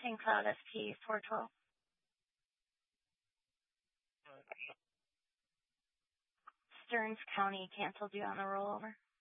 St. Cloud SP 412. Stearns County canceled you on the rollover.